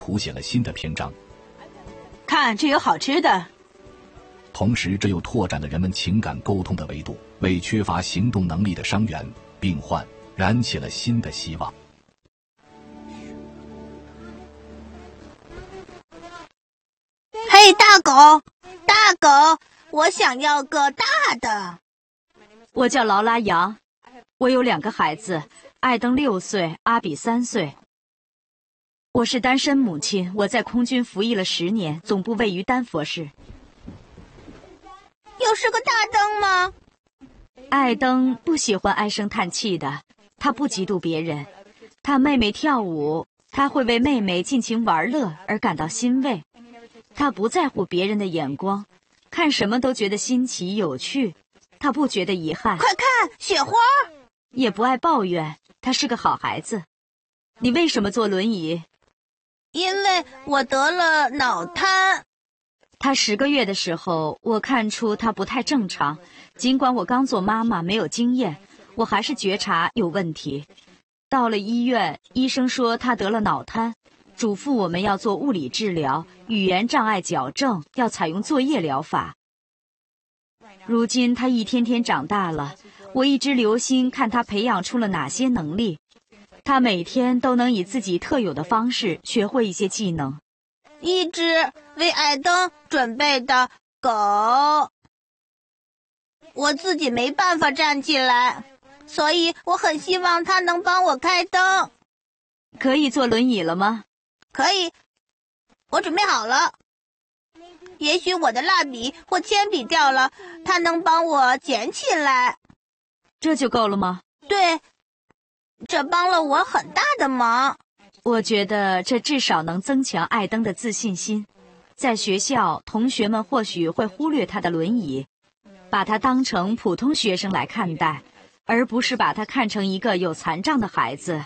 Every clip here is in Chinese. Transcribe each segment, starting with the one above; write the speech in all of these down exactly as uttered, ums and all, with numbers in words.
谱写了新的篇章。 看，这有好吃的。 同时，这又拓展了人们情感沟通的维度，为缺乏行动能力的伤员、病患燃起了新的希望。 嘿，大狗，大狗，我想要个大的。 我叫劳拉·杨，我有两个孩子，艾登六岁，阿比三岁。我是单身母亲，我在空军服役了十年，总部位于丹佛市。 又是个大灯吗？ 艾登不喜欢唉声叹气的，他不嫉妒别人，他妹妹跳舞，他会为妹妹尽情玩乐而感到欣慰。他不在乎别人的眼光，看什么都觉得新奇有趣，他不觉得遗憾。 快看，雪花！ 也不爱抱怨，他是个好孩子。你为什么坐轮椅？ 因为我得了脑瘫。 他十个月的时候，我看出他不太正常。尽管我刚做妈妈，没有经验，我还是觉察有问题。到了医院，医生说他得了脑瘫，嘱咐我们要做物理治疗、语言障碍矫正，要采用作业疗法。如今他一天天长大了，我一直留心看他培养出了哪些能力。他每天都能以自己特有的方式学会一些技能。 一只为艾登准备的狗，我自己没办法站起来，所以我很希望他能帮我开灯。 可以坐轮椅了吗？ 可以，我准备好了。也许我的蜡笔或铅笔掉了，他能帮我捡起来。 这就够了吗？ 对，这帮了我很大的忙。 我觉得这至少能增强艾登的自信心。在学校，同学们或许会忽略他的轮椅，把他当成普通学生来看待，而不是把他看成一个有残障的孩子。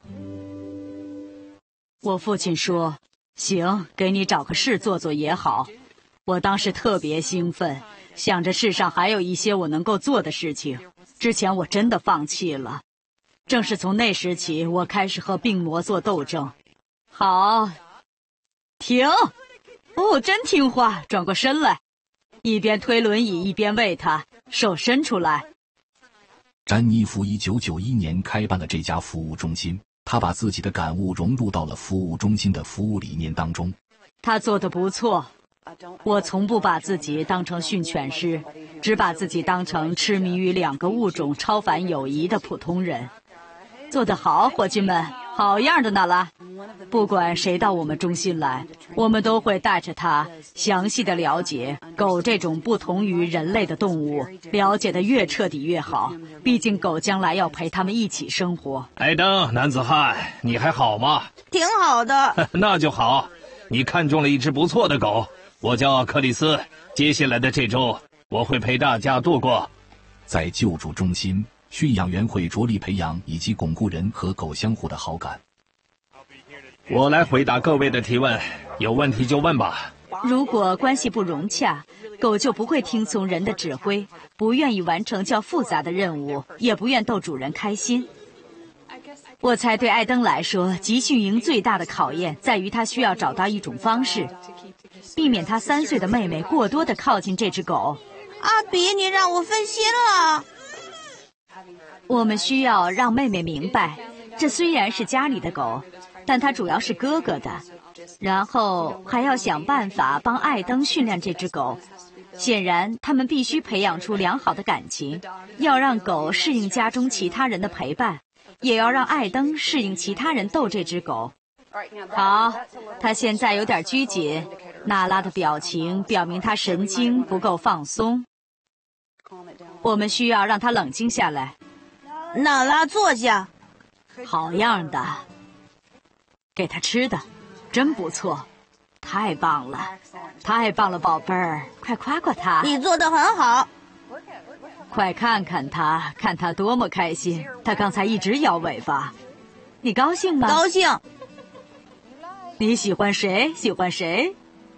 我父亲说，行，给你找个事做做也好。我当时特别兴奋，想着世上还有一些我能够做的事情。之前我真的放弃了。正是从那时起，我开始和病魔做斗争。好，停！哦，真听话，转过身来，一边推轮椅一边喂他，手伸出来。 詹妮弗一九九一年开办了这家服务中心，他把自己的感悟融入到了服务中心的服务理念当中。 他做得不错。我从不把自己当成训犬师，只把自己当成痴迷于两个物种超凡友谊的普通人。做得好，伙计们，好样的呢啦！不管谁到我们中心来，我们都会带着他详细的了解狗这种不同于人类的动物，了解的越彻底越好。毕竟狗将来要陪他们一起生活。 艾登，男子汉，你还好吗？ 挺好的。 那就好，你看中了一只不错的狗。我叫克里斯，接下来的这周我会陪大家度过。 在救助中心，驯养员会着力培养以及巩固人和狗相互的好感。 我来回答各位的提问，有问题就问吧。 如果关系不融洽，狗就不会听从人的指挥，不愿意完成较复杂的任务，也不愿逗主人开心。我猜对艾登来说，集训营最大的考验在于他需要找到一种方式，避免他三岁的妹妹过多的靠近这只狗。 阿比，你让我分心了。 我们需要让妹妹明白，这虽然是家里的狗，但它主要是哥哥的。然后还要想办法帮艾登训练这只狗。显然，他们必须培养出良好的感情，要让狗适应家中其他人的陪伴，也要让艾登适应其他人逗这只狗。好，他现在有点拘谨，娜拉的表情表明他神经不够放松。我们需要让他冷静下来。 娜拉，坐下。 好样的，给他吃的，真不错，太棒了，太棒了，宝贝儿，快夸夸他。 你做得很好。 快看看他，看他多么开心，他刚才一直摇尾巴。你高兴吗？ 高兴。 你喜欢谁？喜欢谁？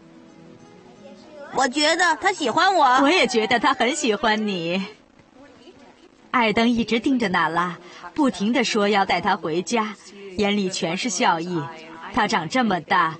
我觉得他喜欢我。 我也觉得他很喜欢你。艾登一直盯着娜拉，不停地说要带她回家，眼里全是笑意。她长这么大，